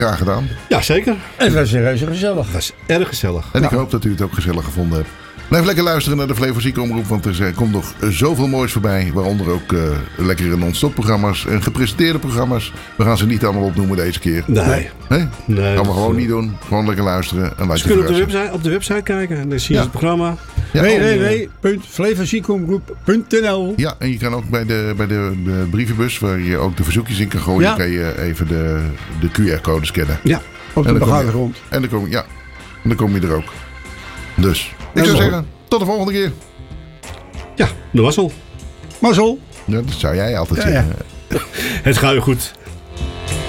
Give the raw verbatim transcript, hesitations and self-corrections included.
Graag gedaan. Ja, zeker. Het was reuze gezellig. Dat is erg gezellig. En ik hoop dat u het ook gezellig gevonden hebt. Blijf lekker luisteren naar de Flevo Omroep, want er komt nog zoveel moois voorbij. Waaronder ook uh, lekkere non-stop programma's en gepresenteerde programma's. We gaan ze niet allemaal opnoemen deze keer. Nee. Nee? nee gaan we gewoon niet doen. Gewoon lekker luisteren. En ze kunnen op de, website, op de website kijken en dan zie je ja. het programma. Ja, w w w punt flevoziekemgroep punt n l Ja, en je kan ook bij de, bij de, de brievenbus, waar je ook de verzoekjes in kan gooien, ja. kan je even de, de Q R-code scannen. Ja, op de bagagegrond. En dan kom je, ja, en dan kom je er ook. Dus, ik zou zeggen, tot de volgende keer. Ja, de mazzel. Mazzel. Ja, dat zou jij altijd ja, zeggen. Ja. Het gaat weer goed.